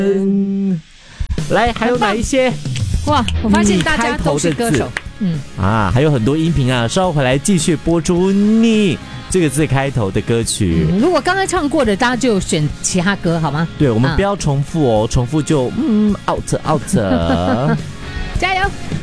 来，还有哪一些？ 哇，我发现大家都是歌手。 还有很多音频啊，稍后回来继续播出你这个字开头的歌曲。 如果刚才唱过的，大家就选其他歌好吗？ 对，我们不要重复哦，重复就out。 加油！